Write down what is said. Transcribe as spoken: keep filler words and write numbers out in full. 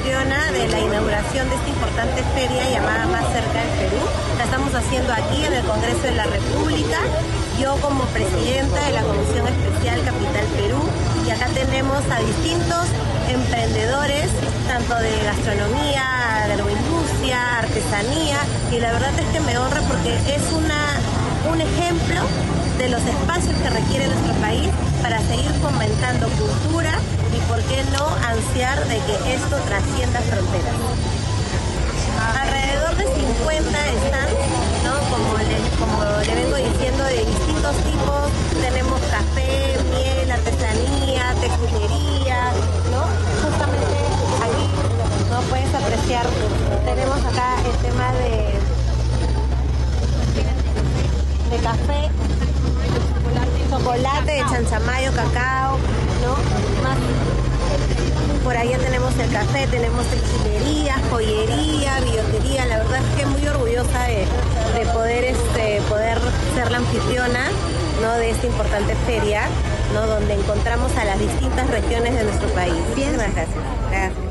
anfitriona de la inauguración de esta importante feria llamada Más Cerca del Perú. La estamos haciendo aquí en el Congreso de la República, yo como presidenta de la Comisión Especial Capital Perú, y acá tenemos a distintos emprendedores, tanto de gastronomía, agroindustria, artesanía, y la verdad es que me honra porque es una, un ejemplo de los espacios que requiere nuestro país para seguir fomentando cultura y, por qué no, ansiar de que esto trascienda fronteras. Alrededor de cincuenta están, ¿no? Como le, como le vengo diciendo, de distintos tipos. Tenemos café, miel, artesanía, textilería, ¿no? Justamente aquí, ¿no? Puedes apreciar, tenemos acá el tema de, de café, chocolate, de chanchamayo, cacao, ¿no? Más. Por allá tenemos el café, tenemos textilería, joyería, billutería. La verdad es que muy orgullosa de, de poder, este, poder ser la anfitriona, ¿no? De esta importante feria, ¿no? Donde encontramos a las distintas regiones de nuestro país. Muchísimas gracias. Gracias.